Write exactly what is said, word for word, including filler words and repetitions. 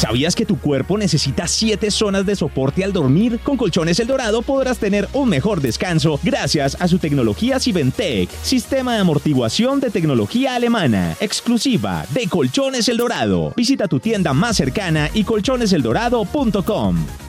¿Sabías que tu cuerpo necesita siete zonas de soporte al dormir? Con Colchones El Dorado podrás tener un mejor descanso gracias a su tecnología Siventec, sistema de amortiguación de tecnología alemana, exclusiva de Colchones El Dorado. Visita tu tienda más cercana y colchones el dorado punto com.